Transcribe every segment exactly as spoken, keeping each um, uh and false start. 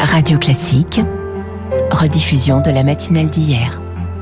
Radio Classique, rediffusion de la matinale d'hier.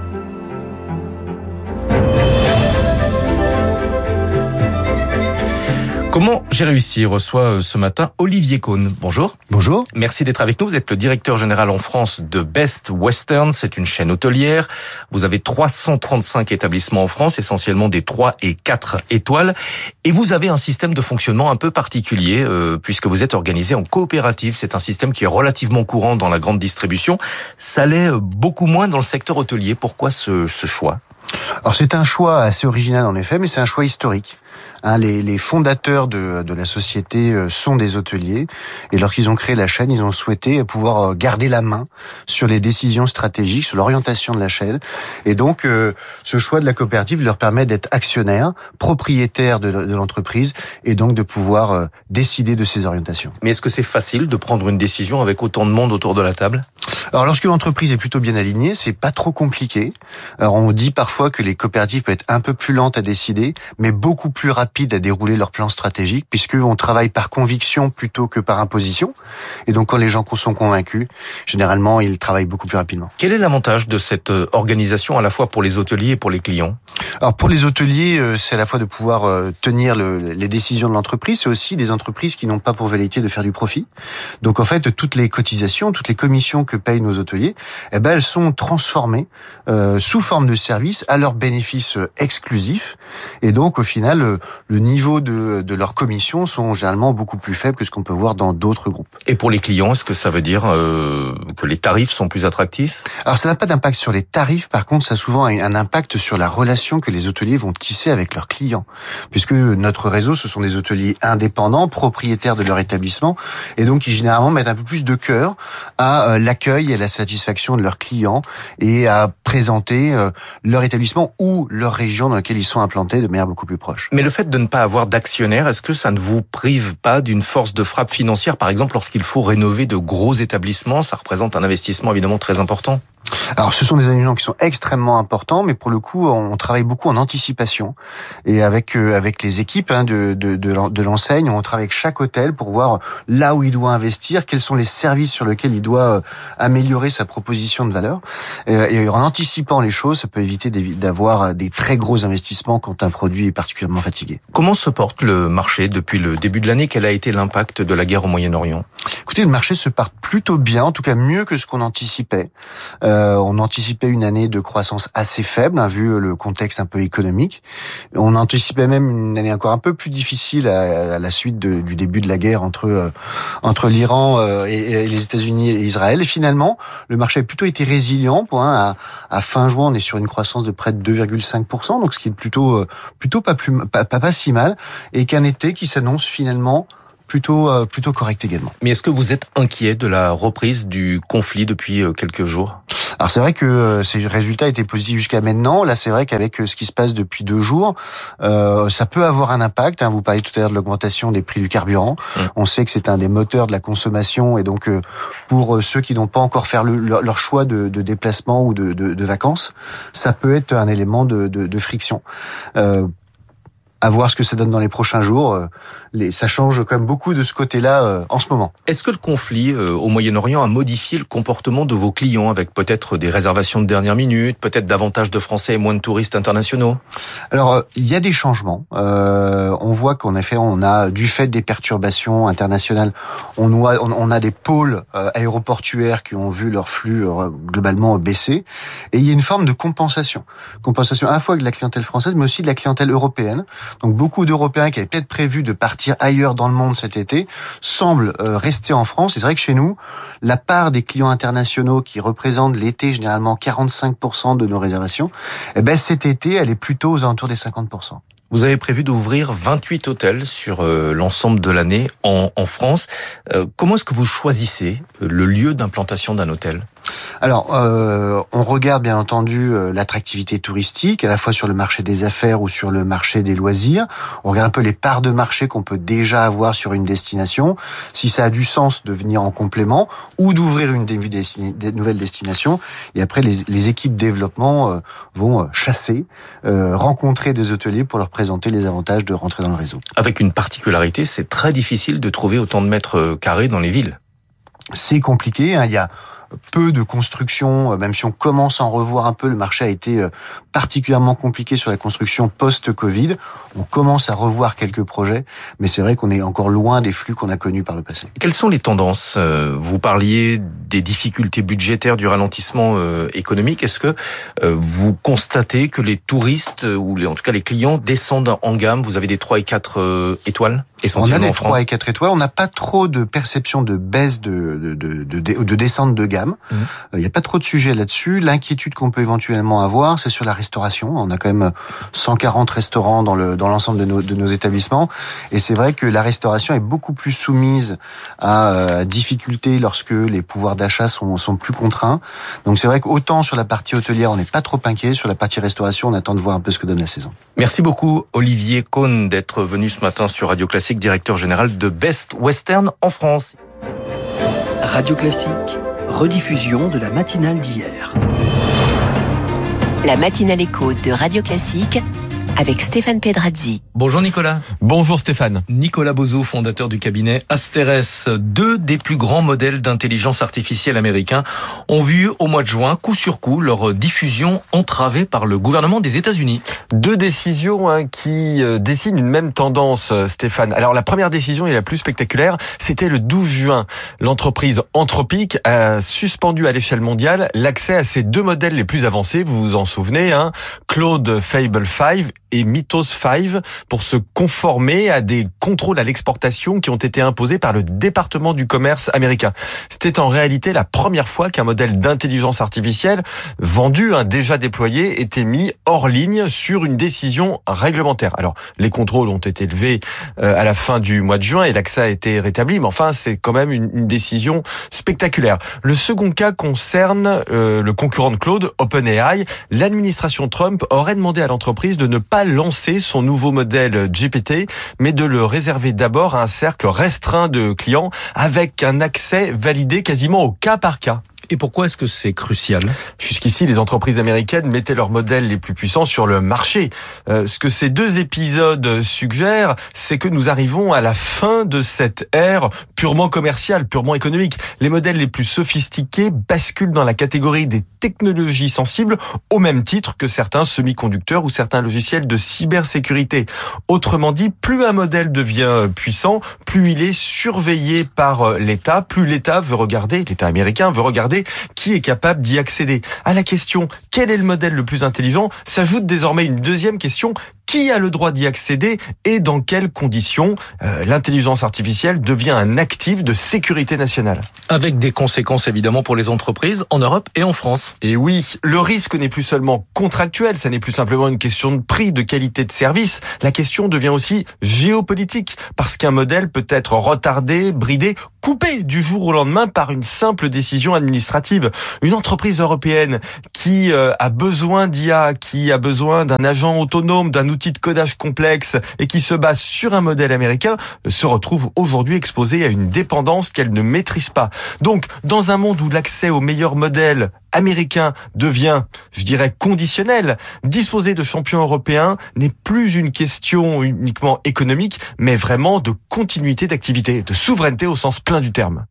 Comment j'ai réussi reçoit ce matin Olivier Cohn. Bonjour. Bonjour. Merci d'être avec nous. Vous êtes le directeur général en France de Best Western. C'est une chaîne hôtelière. Vous avez trois cent trente-cinq établissements en France, essentiellement des trois et quatre étoiles. Et vous avez un système de fonctionnement un peu particulier, euh, puisque vous êtes organisé en coopérative. C'est un système qui est relativement courant dans la grande distribution. Ça l'est beaucoup moins dans le secteur hôtelier. Pourquoi ce, ce choix ? Alors c'est un choix assez original en effet, mais c'est un choix historique. Hein, les, les fondateurs de, de la société sont des hôteliers et lorsqu'ils ont créé la chaîne, ils ont souhaité pouvoir garder la main sur les décisions stratégiques, sur l'orientation de la chaîne. Et donc euh, ce choix de la coopérative leur permet d'être actionnaires, propriétaires de, de l'entreprise et donc de pouvoir euh, décider de ces orientations. Mais est-ce que c'est facile de prendre une décision avec autant de monde autour de la table ? Alors lorsque l'entreprise est plutôt bien alignée, c'est pas trop compliqué. Alors on dit parfois que les coopératives peuvent être un peu plus lentes à décider, mais beaucoup plus rapides à dérouler leur plan stratégique, puisqu'on travaille par conviction plutôt que par imposition. Et donc quand les gens sont convaincus, généralement ils travaillent beaucoup plus rapidement. Quel est l'avantage de cette organisation à la fois pour les hôteliers et pour les clients ? Alors pour les hôteliers, c'est à la fois de pouvoir tenir le, les décisions de l'entreprise, c'est aussi des entreprises qui n'ont pas pour velléité de faire du profit. Donc en fait, toutes les cotisations, toutes les commissions que payent nos hôteliers, eh ben elles sont transformées euh, sous forme de services à leur bénéfice exclusif. Et donc au final, le niveau de, de leurs commissions sont généralement beaucoup plus faibles que ce qu'on peut voir dans d'autres groupes. Et pour les clients, est-ce que ça veut dire euh, que les tarifs sont plus attractifs ? Alors ça n'a pas d'impact sur les tarifs, par contre ça a souvent un impact sur la relation que les hôteliers vont tisser avec leurs clients. Puisque notre réseau, ce sont des hôteliers indépendants, propriétaires de leur établissement, et donc qui généralement mettent un peu plus de cœur à l'accueil et à la satisfaction de leurs clients et à présenter leur établissement ou leur région dans laquelle ils sont implantés de manière beaucoup plus proche. Mais le fait de ne pas avoir d'actionnaires, est-ce que ça ne vous prive pas d'une force de frappe financière ? Par exemple, lorsqu'il faut rénover de gros établissements, ça représente un investissement évidemment très important. Alors, ce sont des investissements qui sont extrêmement importants, mais pour le coup, on travaille beaucoup en anticipation et avec euh, avec les équipes hein, de, de de l'enseigne, on travaille avec chaque hôtel pour voir là où il doit investir, quels sont les services sur lesquels il doit euh, améliorer sa proposition de valeur. Et, et en anticipant les choses, ça peut éviter d'avoir des très gros investissements quand un produit est particulièrement fatigué. Comment se porte le marché depuis le début de l'année ? Quel a été l'impact de la guerre au Moyen-Orient ? Écoutez, le marché se porte plutôt bien, en tout cas mieux que ce qu'on anticipait. Euh, on anticipait une année de croissance assez faible, hein, vu le contexte un peu économique. On anticipait même une année encore un peu plus difficile à, à la suite de, du début de la guerre entre euh, entre l'Iran euh, et, et les États-Unis et Israël. Et finalement, le marché a plutôt été résilient. Pour, hein, à, à fin juin, on est sur une croissance de près de deux virgule cinq pour cent, donc ce qui est plutôt euh, plutôt pas plus pas, pas, pas si mal, et qu'un été qui s'annonce finalement plutôt euh, plutôt correct également. Mais est-ce que vous êtes inquiet de la reprise du conflit depuis quelques jours ? Alors c'est vrai que euh, ces résultats étaient positifs jusqu'à maintenant. Là, c'est vrai qu'avec euh, ce qui se passe depuis deux jours, euh, ça peut avoir un impact. Hein. Vous parliez tout à l'heure de l'augmentation des prix du carburant. Mmh. On sait que c'est un des moteurs de la consommation, et donc euh, pour euh, ceux qui n'ont pas encore fait le, leur, leur choix de, de déplacement ou de, de, de vacances, ça peut être un élément de, de, de friction. Euh, à voir ce que ça donne dans les prochains jours. Les, ça change quand même beaucoup de ce côté-là euh, en ce moment. Est-ce que le conflit euh, au Moyen-Orient a modifié le comportement de vos clients, avec peut-être des réservations de dernière minute, peut-être davantage de Français et moins de touristes internationaux ? Alors, euh, il y a des changements. Euh, on voit qu'en effet, on a, du fait des perturbations internationales, on a, on a des pôles euh, aéroportuaires qui ont vu leur flux euh, globalement baisser. Et il y a une forme de compensation. Compensation à la fois de la clientèle française, mais aussi de la clientèle européenne. Donc beaucoup d'Européens qui avaient peut-être prévu de partir ailleurs dans le monde cet été semblent euh, rester en France. Et c'est vrai que chez nous, la part des clients internationaux qui représentent l'été généralement quarante-cinq pour cent de nos réservations, eh ben cet été, elle est plutôt aux alentours des cinquante pour cent. Vous avez prévu d'ouvrir vingt-huit hôtels sur euh, l'ensemble de l'année en, en France. Euh, comment est-ce que vous choisissez le lieu d'implantation d'un hôtel ? Alors, euh, on regarde bien entendu euh, l'attractivité touristique, à la fois sur le marché des affaires ou sur le marché des loisirs. On regarde un peu les parts de marché qu'on peut déjà avoir sur une destination, si ça a du sens de venir en complément ou d'ouvrir une des, des, des nouvelles destinations. Et après, les, les équipes développement euh, vont chasser, euh, rencontrer des hôteliers pour leur présenter les avantages de rentrer dans le réseau. Avec une particularité, c'est très difficile de trouver autant de mètres carrés dans les villes. c'est compliqué. Hein. Il y a peu de construction, même si on commence à en revoir un peu, le marché a été particulièrement compliqué sur la construction post-Covid. On commence à revoir quelques projets, mais c'est vrai qu'on est encore loin des flux qu'on a connus par le passé. Quelles sont les tendances ? Vous parliez des difficultés budgétaires, du ralentissement économique. Est-ce que vous constatez que les touristes, ou en tout cas les clients, descendent en gamme ? Vous avez des trois et quatre étoiles ? On a des trois et quatre étoiles. On n'a pas trop de perception de baisse de, de, de, de, de descente de gamme. Il mmh. n'y a pas trop de sujets là-dessus. L'inquiétude qu'on peut éventuellement avoir, c'est sur la restauration. On a quand même cent quarante restaurants dans le dans l'ensemble de nos, de nos établissements. Et c'est vrai que la restauration est beaucoup plus soumise à euh, difficultés lorsque les pouvoirs d'achat sont, sont plus contraints. Donc c'est vrai qu'autant sur la partie hôtelière, on n'est pas trop inquiet. Sur la partie restauration, on attend de voir un peu ce que donne la saison. Merci beaucoup, Olivier Cohn, d'être venu ce matin sur Radio Classique, directeur général de Best Western en France. Radio Classique, rediffusion de la matinale d'hier. La matinale écho de Radio Classique avec Stéphane Pedrazzi. Bonjour Nicolas. Bonjour Stéphane. Nicolas Bozo, fondateur du cabinet Asterès. Deux des plus grands modèles d'intelligence artificielle américains ont vu au mois de juin, coup sur coup, leur diffusion entravée par le gouvernement des États-Unis. Deux décisions hein, qui euh, dessinent une même tendance, Stéphane. Alors la première décision et la plus spectaculaire, c'était le douze juin. L'entreprise Anthropic a suspendu à l'échelle mondiale l'accès à ces deux modèles les plus avancés, vous vous en souvenez, hein, Claude Fable cinq et Mythos cinq, pour se conformer à des contrôles à l'exportation qui ont été imposés par le département du commerce américain. C'était en réalité la première fois qu'un modèle d'intelligence artificielle vendu, hein, déjà déployé, était mis hors ligne sur une décision réglementaire. Alors, les contrôles ont été levés euh, à la fin du mois de juin et l'accès a été rétabli, mais enfin, c'est quand même une, une décision spectaculaire. Le second cas concerne euh, le concurrent de Claude, OpenAI. L'administration Trump aurait demandé à l'entreprise de ne pas lancer son nouveau modèle G P T, mais de le réserver d'abord à un cercle restreint de clients avec un accès validé quasiment au cas par cas. Et pourquoi est-ce que c'est crucial ? Jusqu'ici, les entreprises américaines mettaient leurs modèles les plus puissants sur le marché. Euh, ce que ces deux épisodes suggèrent, c'est que nous arrivons à la fin de cette ère purement commerciale, purement économique. Les modèles les plus sophistiqués basculent dans la catégorie des technologies sensibles au même titre que certains semi-conducteurs ou certains logiciels de cybersécurité. Autrement dit, plus un modèle devient puissant, plus il est surveillé par l'État, plus l'État veut regarder, l'État américain veut regarder qui est capable d'y accéder. À la question « Quel est le modèle le plus intelligent ?» s'ajoute désormais une deuxième question « Qui a le droit d'y accéder et dans quelles conditions ?» euh, L'intelligence artificielle devient un actif de sécurité nationale. Avec des conséquences évidemment pour les entreprises en Europe et en France. Et oui, le risque n'est plus seulement contractuel, ça n'est plus simplement une question de prix, de qualité de service. La question devient aussi géopolitique, parce qu'un modèle peut être retardé, bridé, coupé du jour au lendemain par une simple décision administrative. Une entreprise européenne qui euh, a besoin d'I A, qui a besoin d'un agent autonome, d'un outil de codage complexe et qui se base sur un modèle américain se retrouve aujourd'hui exposée à une dépendance qu'elle ne maîtrise pas. Donc, dans un monde où l'accès aux meilleurs modèles américains devient, je dirais, conditionnel, disposer de champions européens n'est plus une question uniquement économique, mais vraiment de continuité d'activité, de souveraineté au sens plein du terme.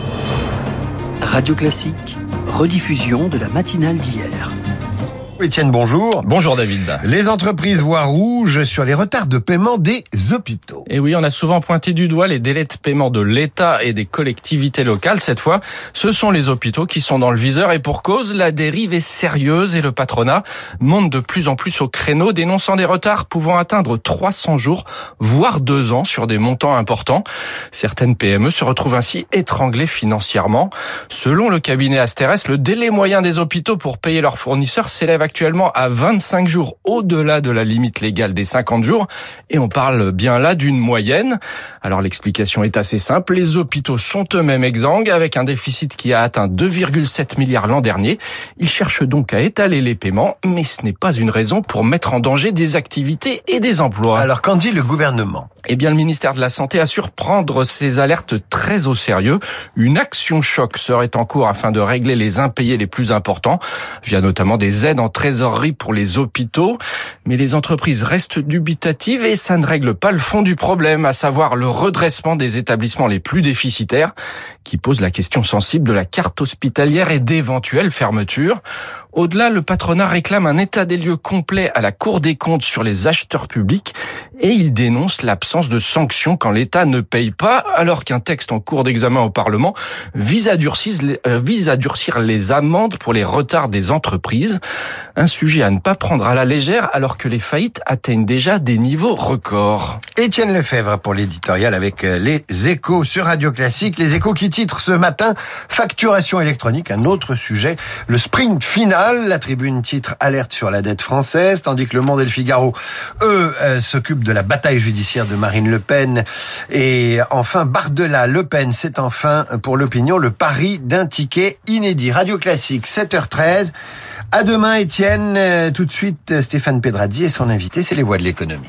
Radio Classique, rediffusion de la matinale d'hier. Étienne, bonjour. Bonjour David. Les entreprises voient rouge sur les retards de paiement des hôpitaux. Et oui, on a souvent pointé du doigt les délais de paiement de l'État et des collectivités locales. Cette fois, ce sont les hôpitaux qui sont dans le viseur et pour cause, la dérive est sérieuse et le patronat monte de plus en plus au créneau, dénonçant des retards pouvant atteindre trois cents jours, voire deux ans sur des montants importants. Certaines P M E se retrouvent ainsi étranglées financièrement. Selon le cabinet Asterès, le délai moyen des hôpitaux pour payer leurs fournisseurs s'élève actuellement à vingt-cinq jours, au-delà de la limite légale des cinquante jours. Et on parle bien là d'une moyenne. Alors l'explication est assez simple. Les hôpitaux sont eux-mêmes exsangues, avec un déficit qui a atteint deux virgule sept milliards l'an dernier. Ils cherchent donc à étaler les paiements, mais ce n'est pas une raison pour mettre en danger des activités et des emplois. Alors qu'en dit le gouvernement ? Eh bien, le ministère de la Santé assure prendre ces alertes très au sérieux. Une action choc serait en cours afin de régler les impayés les plus importants, via notamment des aides en trésorerie pour les hôpitaux. Mais les entreprises restent dubitatives et ça ne règle pas le fond du problème, à savoir le redressement des établissements les plus déficitaires, qui pose la question sensible de la carte hospitalière et d'éventuelles fermetures. Au-delà, le patronat réclame un état des lieux complet à la Cour des comptes sur les acheteurs publics et il dénonce l'absence de sanctions quand l'État ne paye pas, alors qu'un texte en cours d'examen au Parlement vise à durcir, euh, vise à durcir les amendes pour les retards des entreprises. Un sujet à ne pas prendre à la légère alors que les faillites atteignent déjà des niveaux records. Étienne Lefebvre pour l'éditorial avec les Échos sur Radio Classique. Les Échos qui titrent ce matin « Facturation électronique », un autre sujet, le sprint final. La Tribune titre « Alerte sur la dette française », tandis que Le Monde et Le Figaro, eux, euh, s'occupent de la bataille judiciaire de Marine Le Pen. Et enfin, Bardella, Le Pen, c'est enfin pour l'opinion le pari d'un ticket inédit. Radio Classique, sept heures treize. À demain, Étienne. Tout de suite, Stéphane Pedrazzi et son invité, c'est les Voix de l'économie.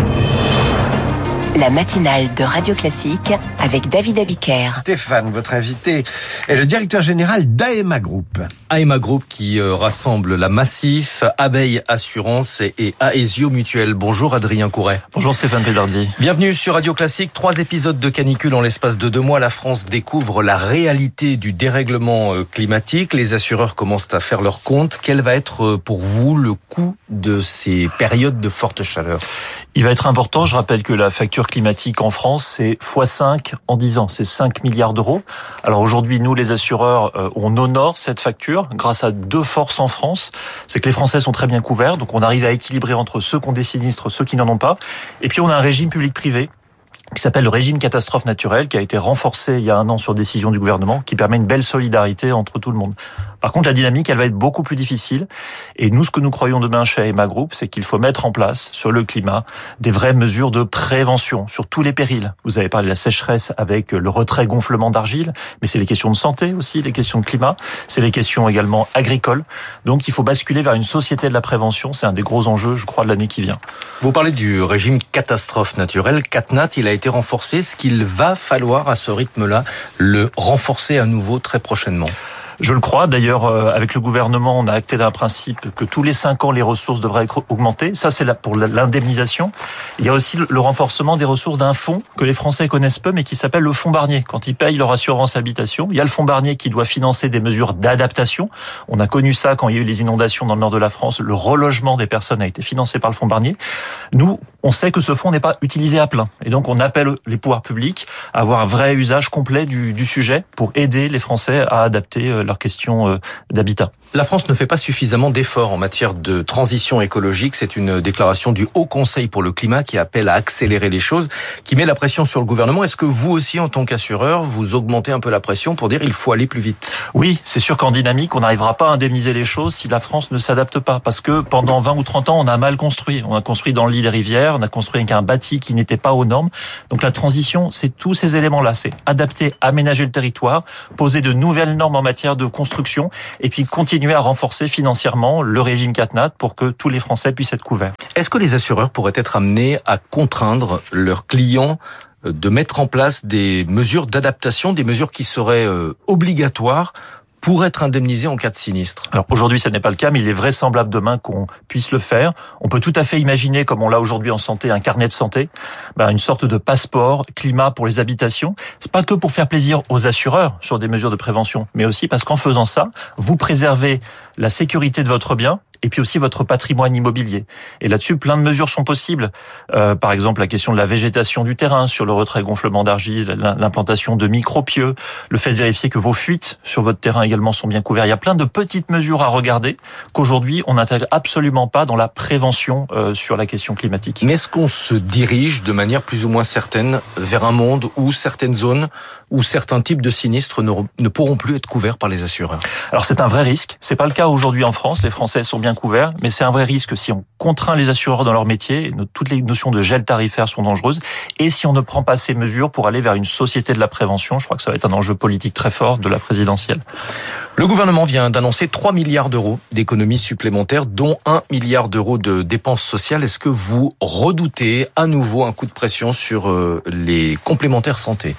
La matinale de Radio Classique avec David Abiker. Stéphane, votre invité est le directeur général d'A E M A Group. A E M A Group qui euh, rassemble la Massif, Abeille Assurance et, et Aesio Mutuel. Bonjour Adrien Couret. Bonjour Stéphane Pedrazzi. Bienvenue sur Radio Classique. Trois épisodes de canicule en l'espace de deux mois. La France découvre la réalité du dérèglement climatique. Les assureurs commencent à faire leur compte. Quel va être pour vous le coût de ces périodes de forte chaleur ? Il va être important. Je rappelle que la facture climatique en France, c'est fois cinq en dix ans. C'est cinq milliards d'euros. Alors aujourd'hui, nous, les assureurs, on honore cette facture grâce à deux forces en France. C'est que les Français sont très bien couverts. Donc on arrive à équilibrer entre ceux qui ont des sinistres, ceux qui n'en ont pas. Et puis on a un régime public-privé qui s'appelle le régime catastrophe naturelle, qui a été renforcé il y a un an sur décision du gouvernement, qui permet une belle solidarité entre tout le monde. Par contre, la dynamique, elle va être beaucoup plus difficile. Et nous, ce que nous croyons demain chez A E M A Group, c'est qu'il faut mettre en place, sur le climat, des vraies mesures de prévention sur tous les périls. Vous avez parlé de la sécheresse avec le retrait gonflement d'argile, mais c'est les questions de santé aussi, les questions de climat. C'est les questions également agricoles. Donc, il faut basculer vers une société de la prévention. C'est un des gros enjeux, je crois, de l'année qui vient. Vous parlez du régime catastrophe naturelle. CatNat, il a été renforcé. Est-ce qu'il va falloir, à ce rythme-là, le renforcer à nouveau très prochainement ? Je le crois. D'ailleurs, avec le gouvernement, on a acté d'un principe que tous les cinq ans, les ressources devraient être augmentées. Ça, c'est pour l'indemnisation. Il y a aussi le renforcement des ressources d'un fonds que les Français connaissent peu, mais qui s'appelle le fonds Barnier. Quand ils payent leur assurance habitation, il y a le fonds Barnier qui doit financer des mesures d'adaptation. On a connu ça quand il y a eu les inondations dans le nord de la France. Le relogement des personnes a été financé par le fonds Barnier. Nous, on sait que ce fonds n'est pas utilisé à plein. Et donc, on appelle les pouvoirs publics à avoir un vrai usage complet du, du sujet pour aider les Français à adapter leur question d'habitat. La France ne fait pas suffisamment d'efforts en matière de transition écologique. C'est une déclaration du Haut Conseil pour le climat qui appelle à accélérer les choses, qui met la pression sur le gouvernement. Est-ce que vous aussi, en tant qu'assureur, vous augmentez un peu la pression pour dire il faut aller plus vite ? Oui, c'est sûr qu'en dynamique, on n'arrivera pas à indemniser les choses si la France ne s'adapte pas. Parce que pendant vingt ou trente ans, on a mal construit. On a construit dans le lit des rivières, on a construit avec un bâti qui n'était pas aux normes. Donc la transition, c'est tous ces éléments-là. C'est adapter, aménager le territoire, poser de nouvelles normes en matière de construction et puis continuer à renforcer financièrement le régime CatNat pour que tous les Français puissent être couverts. Est-ce que les assureurs pourraient être amenés à contraindre leurs clients de mettre en place des mesures d'adaptation, des mesures qui seraient obligatoires pour être indemnisés en cas de sinistre? Alors aujourd'hui, ce n'est pas le cas, mais il est vraisemblable demain qu'on puisse le faire. On peut tout à fait imaginer, comme on l'a aujourd'hui en santé, un carnet de santé, ben une sorte de passeport climat pour les habitations. C'est pas que pour faire plaisir aux assureurs sur des mesures de prévention, mais aussi parce qu'en faisant ça, vous préservez la sécurité de votre bien et puis aussi votre patrimoine immobilier. Et là-dessus, plein de mesures sont possibles. Euh, par exemple, la question de la végétation du terrain, sur le retrait gonflement d'argile, l'implantation de micro-pieux, le fait de vérifier que vos fuites sur votre terrain également sont bien couvertes. Il y a plein de petites mesures à regarder qu'aujourd'hui, on n'intègre absolument pas dans la prévention euh, sur la question climatique. Mais est-ce qu'on se dirige de manière plus ou moins certaine vers un monde où certaines zones, où certains types de sinistres ne, ne pourront plus être couverts par les assureurs? Alors c'est un vrai risque. C'est pas le cas aujourd'hui en France. Les Français sont bien couverts, mais c'est un vrai risque si on contraint les assureurs dans leur métier. Toutes les notions de gel tarifaire sont dangereuses. Et si on ne prend pas ces mesures pour aller vers une société de la prévention, je crois que ça va être un enjeu politique très fort de la présidentielle. Le gouvernement vient d'annoncer trois milliards d'euros d'économies supplémentaires, dont un milliard d'euros de dépenses sociales. Est-ce que vous redoutez à nouveau un coup de pression sur les complémentaires santé?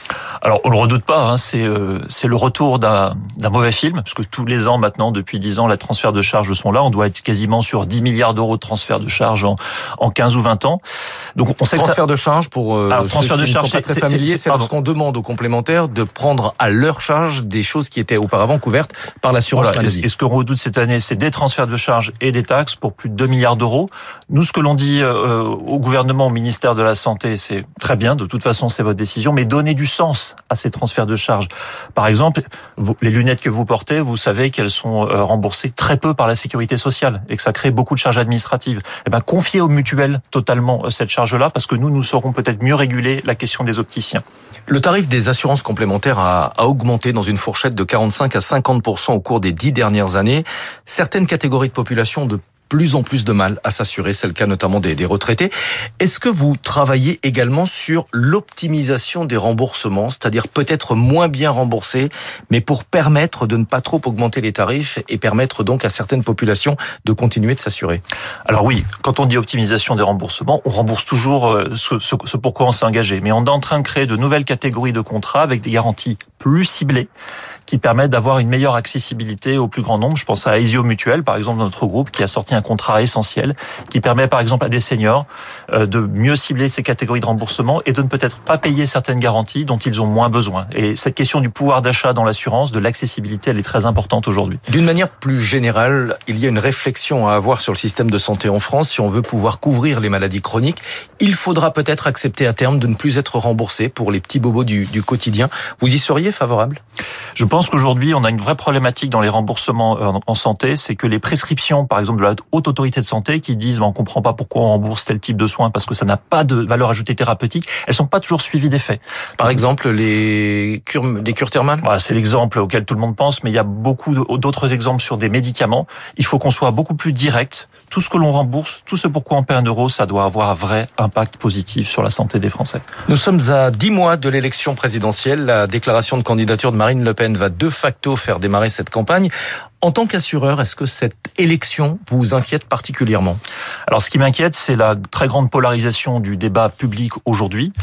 Alors on le redoute pas, hein, c'est euh, c'est le retour d'un d'un mauvais film, parce que tous les ans maintenant, depuis dix ans, les transferts de charges sont là. On doit être quasiment sur dix milliards d'euros de transferts de charges en en quinze ou vingt ans. Donc on sait transfert que ça... de charges pour euh, Alors, ceux transfert qui de ne charges, sont pas très c'est- familiers, c'est- c'est pardon. lorsqu'on demande aux complémentaires de prendre à leur charge des choses qui étaient auparavant couvertes par l'assurance Voilà. maladie. Et ce qu'on redoute cette année, c'est des transferts de charges et des taxes pour plus de deux milliards d'euros. Nous, ce que l'on dit euh, au gouvernement, au ministère de la Santé, c'est très bien, de toute façon, c'est votre décision, mais donnez du sens à ces transferts de charges. Par exemple, vous, les lunettes que vous portez, vous savez qu'elles sont euh, remboursées très peu par la sécurité sociale et que ça crée beaucoup de charges administratives. Eh ben, confiez aux mutuelles totalement euh, cette charge-là, parce que nous, nous saurons peut-être mieux réguler la question des opticiens. Le tarif des assurances complémentaires a, a augmenté dans une fourchette de quarante-cinq à cinquante pour cent au cours des dix dernières années. Certaines catégories de population ont de plus en plus de mal à s'assurer, c'est le cas notamment des, des retraités. Est-ce que vous travaillez également sur l'optimisation des remboursements, c'est-à-dire peut-être moins bien remboursés, mais pour permettre de ne pas trop augmenter les tarifs et permettre donc à certaines populations de continuer de s'assurer? Alors oui, quand on dit optimisation des remboursements, on rembourse toujours ce, ce, ce pourquoi on s'est engagé. Mais on est en train de créer de nouvelles catégories de contrats avec des garanties plus ciblées qui permettent d'avoir une meilleure accessibilité au plus grand nombre. Je pense à Aesio Mutuel, par exemple, notre groupe, qui a sorti un contrat essentiel, qui permet, par exemple, à des seniors de mieux cibler ces catégories de remboursement et de ne peut-être pas payer certaines garanties dont ils ont moins besoin. Et cette question du pouvoir d'achat dans l'assurance, de l'accessibilité, elle est très importante aujourd'hui. D'une manière plus générale, il y a une réflexion à avoir sur le système de santé en France. Si on veut pouvoir couvrir les maladies chroniques, il faudra peut-être accepter à terme de ne plus être remboursé pour les petits bobos du, du quotidien. Vous y seriez favorable? Je pense qu'aujourd'hui, on a une vraie problématique dans les remboursements en santé, c'est que les prescriptions, par exemple, de la haute autorité de santé, qui disent ben, on comprend pas pourquoi on rembourse tel type de soins parce que ça n'a pas de valeur ajoutée thérapeutique, elles sont pas toujours suivies d'effets. Par exemple, les cures, les cures thermales? Bah, c'est l'exemple auquel tout le monde pense, mais il y a beaucoup d'autres exemples sur des médicaments. Il faut qu'on soit beaucoup plus direct. Tout ce que l'on rembourse, tout ce pourquoi on paie un euro, ça doit avoir un vrai impact positif sur la santé des Français. Nous sommes à dix mois de l'élection présidentielle. La déclaration de candidature de Marine Le Pen va de facto faire démarrer cette campagne. En tant qu'assureur, est-ce que cette élection vous inquiète particulièrement? Alors, ce qui m'inquiète, c'est la très grande polarisation du débat public aujourd'hui.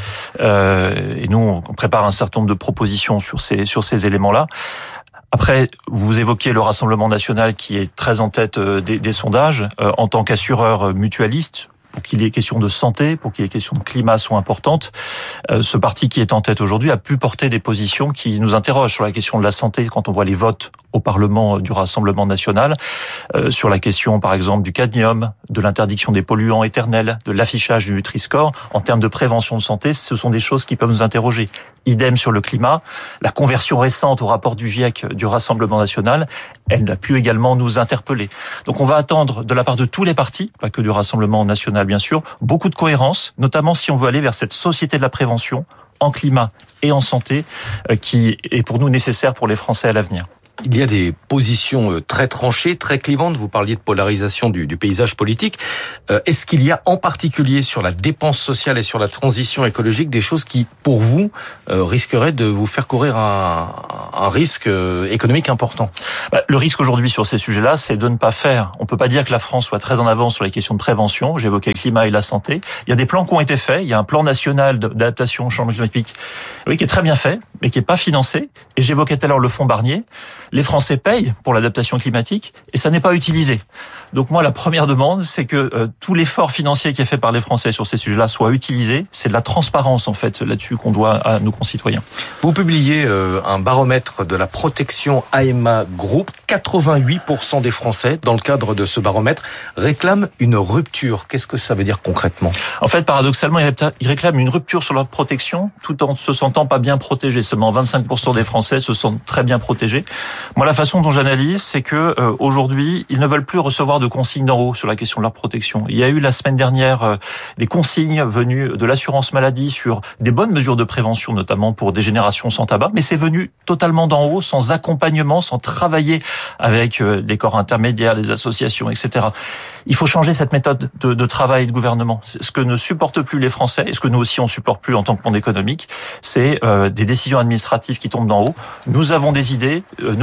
Euh, et nous, on prépare un certain nombre de propositions sur ces sur ces éléments-là. Après, vous évoquez le Rassemblement national qui est très en tête des, des sondages. Euh, en tant qu'assureur mutualiste, pour qu'il y ait question de santé, pour qu'il y ait question de climat soit importante, euh, ce parti qui est en tête aujourd'hui a pu porter des positions qui nous interrogent sur la question de la santé quand on voit les votes au Parlement du Rassemblement national, euh, sur la question par exemple du cadmium, de l'interdiction des polluants éternels, de l'affichage du Nutri-Score. En termes de prévention de santé, ce sont des choses qui peuvent nous interroger. Idem sur le climat. La conversion récente au rapport du GIEC du Rassemblement national, elle a pu également nous interpeller. Donc on va attendre de la part de tous les partis, pas que du Rassemblement national bien sûr, beaucoup de cohérence, notamment si on veut aller vers cette société de la prévention en climat et en santé, qui est pour nous nécessaire pour les Français à l'avenir. Il y a des positions très tranchées, très clivantes. Vous parliez de polarisation du, du paysage politique. Euh, est-ce qu'il y a en particulier sur la dépense sociale et sur la transition écologique des choses qui, pour vous, euh, risqueraient de vous faire courir un, un risque économique important? Bah, le risque aujourd'hui sur ces sujets-là, c'est de ne pas faire. On peut pas dire que la France soit très en avance sur les questions de prévention. J'évoquais le climat et la santé. Il y a des plans qui ont été faits. Il y a un plan national d'adaptation au changement climatique, oui, qui est très bien fait, mais qui est pas financé. Et j'évoquais tout à l'heure le fonds Barnier. Les Français payent pour l'adaptation climatique et ça n'est pas utilisé. Donc moi, la première demande, c'est que euh, tout l'effort financier qui est fait par les Français sur ces sujets-là soit utilisé. C'est de la transparence, en fait, là-dessus qu'on doit à nos concitoyens. Vous publiez euh, un baromètre de la protection A M A Group. quatre-vingt-huit pour cent des Français, dans le cadre de ce baromètre, réclament une rupture. Qu'est-ce que ça veut dire concrètement? En fait, paradoxalement, ils réclament une rupture sur leur protection, tout en se sentant pas bien protégés. Seulement vingt-cinq pour cent des Français se sentent très bien protégés. Moi, la façon dont j'analyse, c'est que euh, aujourd'hui, ils ne veulent plus recevoir de consignes d'en haut sur la question de leur protection. Il y a eu la semaine dernière euh, des consignes venues de l'assurance maladie sur des bonnes mesures de prévention, notamment pour des générations sans tabac, mais c'est venu totalement d'en haut, sans accompagnement, sans travailler avec euh, les corps intermédiaires, les associations, et cetera. Il faut changer cette méthode de, de travail de gouvernement. Ce que ne supportent plus les Français, et ce que nous aussi on supporte plus en tant que monde économique, c'est euh, des décisions administratives qui tombent d'en haut. Nous avons des idées, euh, nous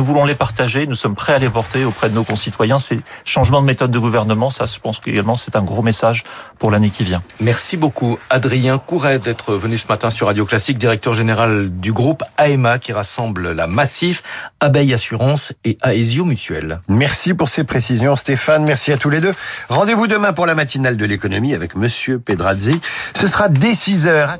voulons les partager, nous sommes prêts à les porter auprès de nos concitoyens. Ces changements de méthode de gouvernement, ça, je pense qu'également, c'est un gros message pour l'année qui vient. Merci beaucoup, Adrien Couret, d'être venu ce matin sur Radio Classique, directeur général du groupe A E M A, qui rassemble la Massif, Abeille Assurance et Aesio Mutuelle. Merci pour ces précisions, Stéphane. Merci à tous les deux. Rendez-vous demain pour la matinale de l'économie avec Monsieur Pedrazzi. Ce sera dès six heures.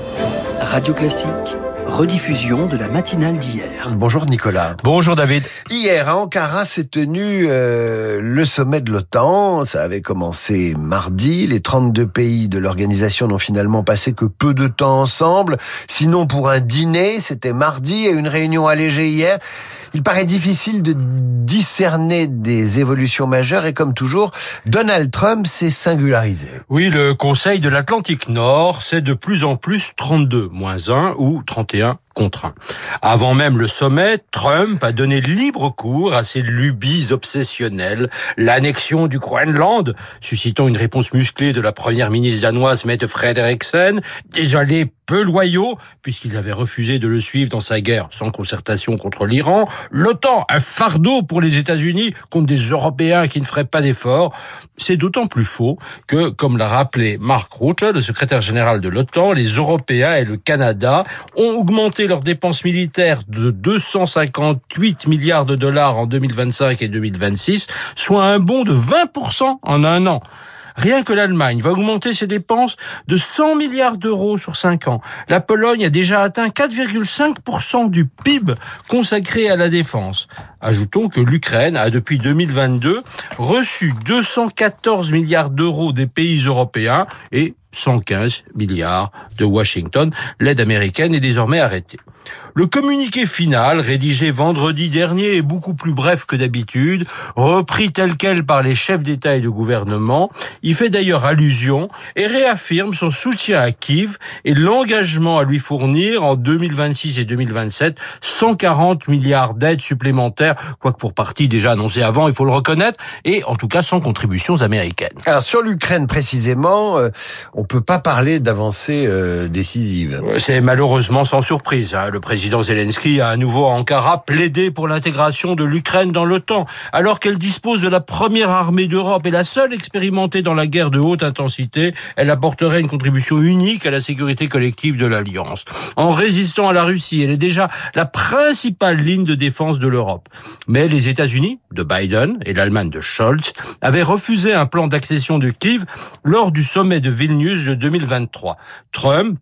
Radio Classique, rediffusion de la matinale d'hier. Bonjour Nicolas. Bonjour David. Hier, à Ankara s'est tenu euh, le sommet de l'OTAN. Ça avait commencé mardi. Les trente-deux pays de l'organisation n'ont finalement passé que peu de temps ensemble. Sinon, pour un dîner, c'était mardi et une réunion allégée hier. Il paraît difficile de discerner des évolutions majeures et comme toujours, Donald Trump s'est singularisé. Oui, le Conseil de l'Atlantique Nord, c'est de plus en plus trente-deux moins un ou trente et un contre un. Avant même le sommet, Trump a donné libre cours à ses lubies obsessionnelles. L'annexion du Groenland, suscitant une réponse musclée de la première ministre danoise Mette Frederiksen, déjà les peu loyaux, puisqu'il avait refusé de le suivre dans sa guerre sans concertation contre l'Iran. L'OTAN, un fardeau pour les États-Unis contre des Européens qui ne feraient pas d'efforts. C'est d'autant plus faux que, comme l'a rappelé Mark Rutte, le secrétaire général de l'OTAN, les Européens et le Canada ont augmenté leurs dépenses militaires de deux cent cinquante-huit milliards de dollars en deux mille vingt-cinq et deux mille vingt-six, soit un bond de vingt pour cent en un an. Rien que l'Allemagne va augmenter ses dépenses de cent milliards d'euros sur cinq ans. La Pologne a déjà atteint quatre virgule cinq pour cent du P I B consacré à la défense. Ajoutons que l'Ukraine a depuis deux mille vingt-deux reçu deux cent quatorze milliards d'euros des pays européens et cent quinze milliards de Washington. L'aide américaine est désormais arrêtée. Le communiqué final, rédigé vendredi dernier, est beaucoup plus bref que d'habitude, repris tel quel par les chefs d'État et de gouvernement. Il fait d'ailleurs allusion et réaffirme son soutien à Kiev et l'engagement à lui fournir en deux mille vingt-six et deux mille vingt-sept cent quarante milliards d'aides supplémentaires, quoique pour partie déjà annoncées avant, il faut le reconnaître, et en tout cas sans contributions américaines. Alors sur l'Ukraine précisément, euh, on peut pas parler d'avancée euh, décisive. C'est malheureusement sans surprise. Hein. Le président Zelensky a à nouveau à Ankara plaidé pour l'intégration de l'Ukraine dans l'OTAN, alors qu'elle dispose de la première armée d'Europe et la seule expérimentée dans la guerre de haute intensité. Elle apporterait une contribution unique à la sécurité collective de l'Alliance. En résistant à la Russie, elle est déjà la principale ligne de défense de l'Europe. Mais les États-Unis, de Biden, et l'Allemagne de Scholz, avaient refusé un plan d'accession de Kiev lors du sommet de Vilnius de deux mille vingt-trois. Trump,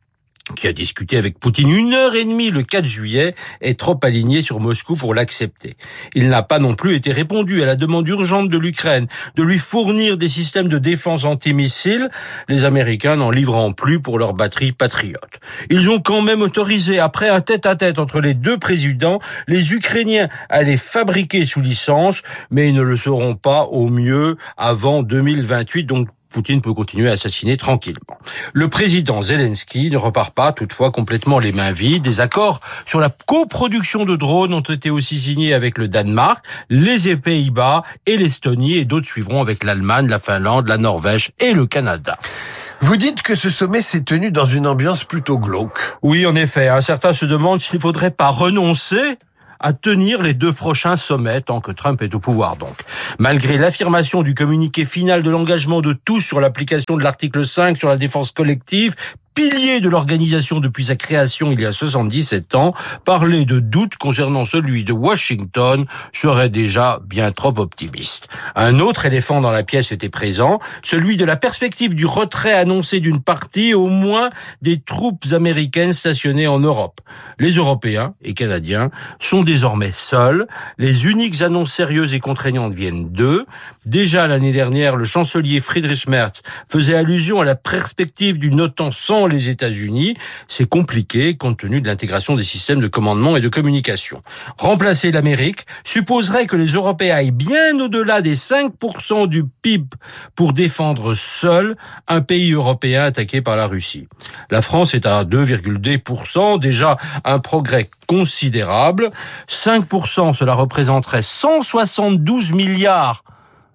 qui a discuté avec Poutine une heure et demie le quatre juillet, est trop aligné sur Moscou pour l'accepter. Il n'a pas non plus été répondu à la demande urgente de l'Ukraine de lui fournir des systèmes de défense antimissiles, les Américains n'en livrant plus pour leur batterie patriote. Ils ont quand même autorisé, après un tête-à-tête entre les deux présidents, les Ukrainiens à les fabriquer sous licence, mais ils ne le seront pas au mieux avant deux mille vingt-huit, donc Poutine peut continuer à assassiner tranquillement. Le président Zelensky ne repart pas toutefois complètement les mains vides. Des accords sur la coproduction de drones ont été aussi signés avec le Danemark, les Pays-Bas et l'Estonie, et d'autres suivront avec l'Allemagne, la Finlande, la Norvège et le Canada. Vous dites que ce sommet s'est tenu dans une ambiance plutôt glauque. Oui, en effet. Hein, certains se demandent s'il ne faudrait pas renoncer à tenir les deux prochains sommets, tant que Trump est au pouvoir donc. Malgré l'affirmation du communiqué final de l'engagement de tous sur l'application de l'article cinq sur la défense collective, pilier de l'organisation depuis sa création il y a soixante-dix-sept ans, parler de doute concernant celui de Washington serait déjà bien trop optimiste. Un autre éléphant dans la pièce était présent, celui de la perspective du retrait annoncé d'une partie au moins des troupes américaines stationnées en Europe. Les Européens et Canadiens sont désormais seuls, les uniques annonces sérieuses et contraignantes viennent d'eux. Déjà l'année dernière, le chancelier Friedrich Merz faisait allusion à la perspective d'une OTAN sans les États-Unis. C'est compliqué compte tenu de l'intégration des systèmes de commandement et de communication. Remplacer l'Amérique supposerait que les Européens aillent bien au-delà des cinq pour cent du P I B pour défendre seul un pays européen attaqué par la Russie. La France est à deux virgule deux pour cent, déjà un progrès considérable. cinq pour cent, cela représenterait cent soixante-douze milliards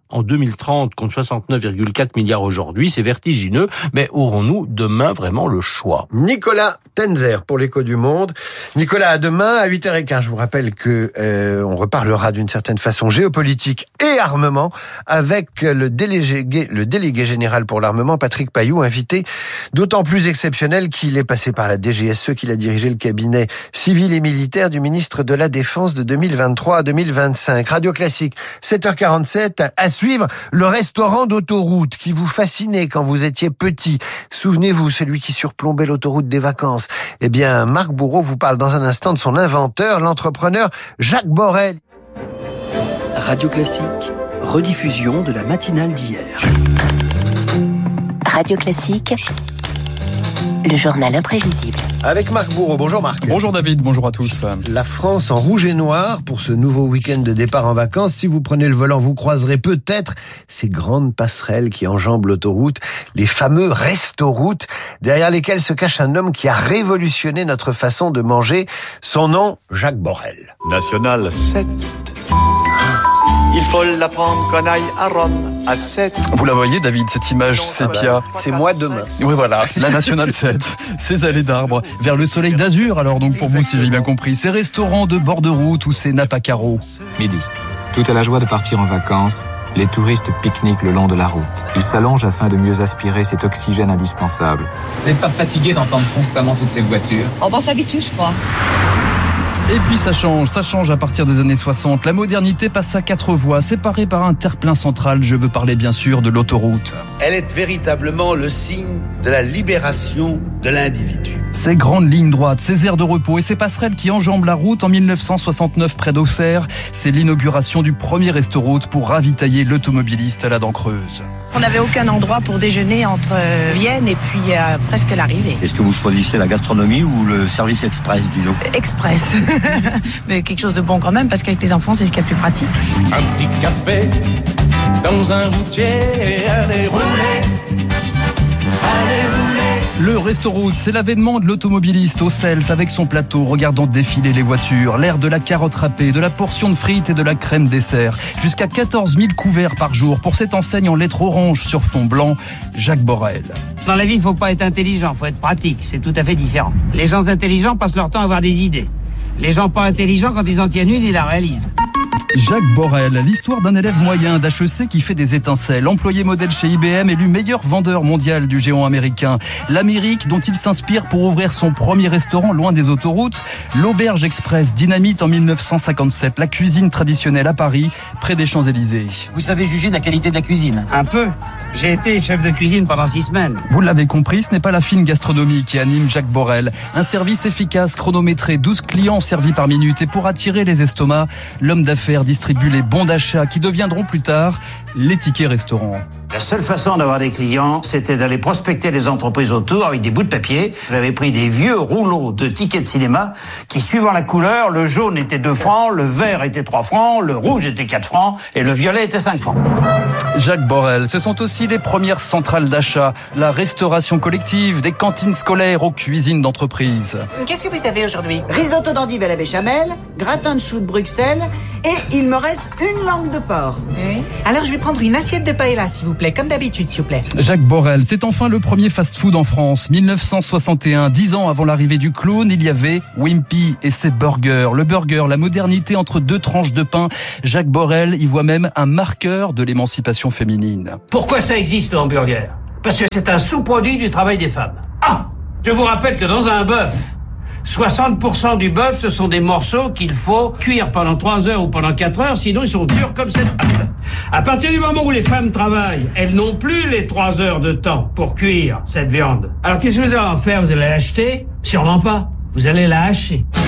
en deux mille trente contre soixante-neuf virgule quatre milliards aujourd'hui. C'est vertigineux, mais aurons-nous demain vraiment le choix? Nicolas Tenzer pour l'Écho du Monde. Nicolas, à demain à huit heures quinze. Je vous rappelle que euh, on reparlera d'une certaine façon géopolitique et armement avec le délégué, le délégué général pour l'armement, Patrick Pailloux, invité d'autant plus exceptionnel qu'il est passé par la D G S E, qu'il a dirigé le cabinet civil et militaire du ministre de la Défense de deux mille vingt-trois à deux mille vingt-cinq. Radio Classique, sept heures quarante-sept, à suivre le restaurant d'autoroute qui vous fascinait quand vous étiez petit. Souvenez-vous, celui qui surplombait l'autoroute des vacances. Eh bien, Marc Bourreau vous parle dans un instant de son inventeur, l'entrepreneur Jacques Borel. Radio Classique, rediffusion de la matinale d'hier. Radio Classique, le journal imprévisible. Avec Marc Bourreau. Bonjour Marc. Bonjour David, bonjour à tous. La France en rouge et noir pour ce nouveau week-end de départ en vacances. Si vous prenez le volant, vous croiserez peut-être ces grandes passerelles qui enjambent l'autoroute, les fameux restoroutes, derrière lesquels se cache un homme qui a révolutionné notre façon de manger. Son nom, Jacques Borel. National sept. Il faut l'apprendre qu'on aille à Rome à sept. Vous la voyez David, cette image sépia? C'est moi demain. Oui voilà, la Nationale sept, ces allées d'arbres, vers le soleil d'azur alors donc pour vous si j'ai bien compris, ces restaurants de bord de route ou ces nappes à carreaux. Midi, tout à la joie de partir en vacances, les touristes pique-niquent le long de la route. Ils s'allongent afin de mieux aspirer cet oxygène indispensable. Vous n'êtes pas fatigué d'entendre constamment toutes ces voitures? On va s'habituer je crois. Et puis ça change, ça change à partir des années soixante. La modernité passe à quatre voies, séparées par un terre-plein central. Je veux parler bien sûr de l'autoroute. Elle est véritablement le signe de la libération de l'individu. Ces grandes lignes droites, ces aires de repos et ces passerelles qui enjambent la route en mille neuf cent soixante-neuf près d'Auxerre, c'est l'inauguration du premier restoroute pour ravitailler l'automobiliste à la dent creuse. On n'avait aucun endroit pour déjeuner entre Vienne et puis euh, presque l'arrivée. Est-ce que vous choisissez la gastronomie ou le service express, disons? Express. Mais quelque chose de bon quand même, parce qu'avec les enfants, c'est ce qu'il y a de plus pratique. Un petit café dans un routier, allez rouler, allez rouler. Le restoroute, c'est l'avènement de l'automobiliste au self avec son plateau, regardant défiler les voitures, l'air de la carotte râpée, de la portion de frites et de la crème dessert. Jusqu'à quatorze mille couverts par jour pour cette enseigne en lettres orange sur fond blanc, Jacques Borel. Dans la vie, il ne faut pas être intelligent, il faut être pratique, c'est tout à fait différent. Les gens intelligents passent leur temps à avoir des idées. Les gens pas intelligents, quand ils en tiennent une, ils la réalisent. Jacques Borel, l'histoire d'un élève moyen d'H E C qui fait des étincelles, employé modèle chez I B M, élu meilleur vendeur mondial du géant américain. L'Amérique dont il s'inspire pour ouvrir son premier restaurant loin des autoroutes, l'Auberge Express dynamite en mille neuf cent cinquante-sept, la cuisine traditionnelle à Paris, près des Champs-Élysées. Vous savez juger de la qualité de la cuisine? Un peu. J'ai été chef de cuisine pendant six semaines. Vous l'avez compris, ce n'est pas la fine gastronomie qui anime Jacques Borel. Un service efficace, chronométré, douze clients servis par minute. Et pour attirer les estomacs, l'homme d'affaires distribue les bons d'achat qui deviendront plus tard les tickets restaurants. La seule façon d'avoir des clients, c'était d'aller prospecter les entreprises autour avec des bouts de papier. J'avais pris des vieux rouleaux de tickets de cinéma qui, suivant la couleur, le jaune était deux francs, le vert était trois francs, le rouge était quatre francs et le violet était cinq francs. Jacques Borel, ce sont aussi les premières centrales d'achat, la restauration collective, des cantines scolaires aux cuisines d'entreprise. Qu'est-ce que vous avez aujourd'hui? Risotto d'endive à la béchamel, gratin de choux de Bruxelles et il me reste une langue de porc. Oui. Alors je vais prendre une assiette de paella, s'il vous plaît, comme d'habitude, s'il vous plaît. Jacques Borel, c'est enfin le premier fast-food en France. mille neuf cent soixante et un, dix ans avant l'arrivée du clown, il y avait Wimpy et ses burgers. Le burger, la modernité entre deux tranches de pain. Jacques Borel y voit même un marqueur de l'émancipation féminine. Pourquoi ça existe le hamburger? Parce que c'est un sous-produit du travail des femmes. Ah! Je vous rappelle que dans un bœuf, soixante pour cent du bœuf, ce sont des morceaux qu'il faut cuire pendant trois heures ou pendant quatre heures, sinon ils sont durs comme cette pâte. À partir du moment où les femmes travaillent, elles n'ont plus les trois heures de temps pour cuire cette viande. Alors qu'est-ce que vous allez en faire? Vous allez l'acheter? Sûrement pas. Vous allez la hacher.